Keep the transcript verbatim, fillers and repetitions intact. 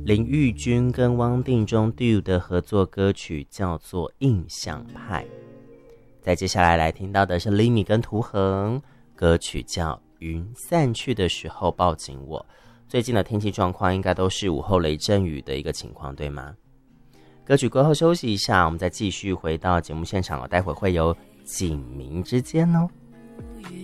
林玉君跟汪定中 duo 的合作歌曲叫做《印象派》。再接下来来听到的是 Limi 跟涂恒，歌曲叫《云散去的时候抱紧我》。最近的天气状况应该都是午后雷阵雨的一个情况，对吗？歌曲过后休息一下，我们再继续回到节目现场哦，待会会有警民之间哦。